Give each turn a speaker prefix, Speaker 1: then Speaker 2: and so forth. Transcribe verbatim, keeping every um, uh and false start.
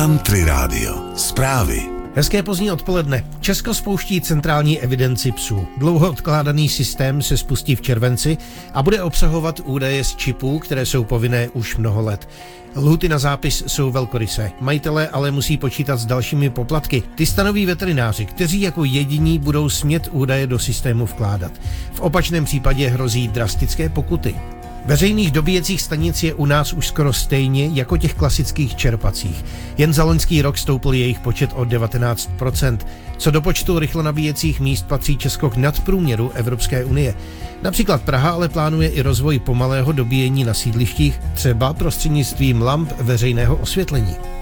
Speaker 1: Country Radio. Zprávy.
Speaker 2: Hezké pozdní odpoledne. Česko spouští centrální evidenci psů. Dlouho odkládaný systém se spustí v červenci a bude obsahovat údaje z čipů, které jsou povinné už mnoho let. Lhůty na zápis jsou velkorysé. Majitelé ale musí počítat s dalšími poplatky. Ty stanoví veterináři, kteří jako jediní budou smět údaje do systému vkládat. V opačném případě hrozí drastické pokuty. Veřejných dobíjecích stanic je u nás už skoro stejně jako těch klasických čerpacích. Jen za loňský rok stoupl jejich počet o devatenáct procent. Co do počtu rychlonabíjecích míst patří Česko k nadprůměru Evropské unie. Například Praha ale plánuje i rozvoj pomalého dobíjení na sídlištích, třeba prostřednictvím lamp veřejného osvětlení.